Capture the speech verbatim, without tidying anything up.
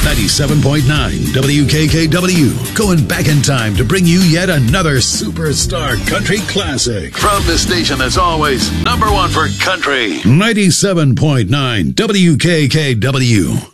ninety-seven point nine W K K W, going back in time to bring you yet another superstar country classic. From the station that's always number one for country. ninety-seven point nine W K K W.